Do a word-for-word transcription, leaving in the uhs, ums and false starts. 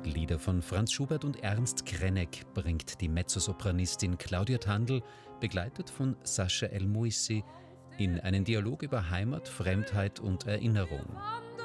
Lieder von Franz Schubert und Ernst Krenek bringt die Mezzosopranistin Claudia Tandl, begleitet von Sascha El Moissi, in einen Dialog über Heimat, Fremdheit und Erinnerung.